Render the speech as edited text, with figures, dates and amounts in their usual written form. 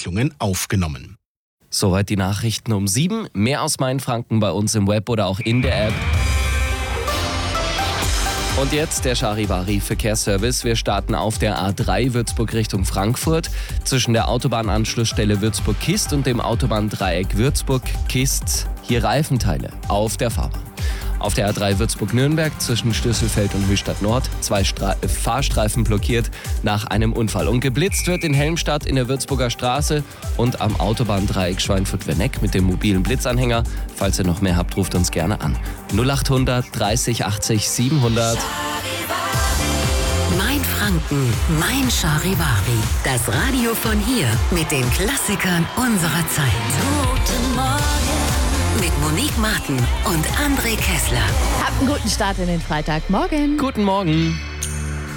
Entwicklungen aufgenommen. Soweit die Nachrichten um 7. Mehr aus Mainfranken bei uns im Web oder auch in der App. Und jetzt der Charivari-Verkehrsservice. Wir starten auf der A3 Würzburg Richtung Frankfurt. Zwischen der Autobahnanschlussstelle Würzburg-Kist und dem Autobahndreieck Würzburg-Kist hier Reifenteile auf der Fahrbahn. Auf der A3 Würzburg-Nürnberg zwischen Stößelfeld und Höchstadt Nord 2 Fahrstreifen blockiert nach einem Unfall. Und geblitzt wird in Helmstadt in der Würzburger Straße und am Autobahndreieck Schweinfurt-Werneck mit dem mobilen Blitzanhänger. Falls ihr noch mehr habt, ruft uns gerne an. 0800 30 80 700. Mainfranken, mein Charivari. Das Radio von hier mit den Klassikern unserer Zeit. Guten Morgen. Mit Monique Martin und André Kessler. Habt einen guten Start in den Freitag. Morgen. Guten Morgen.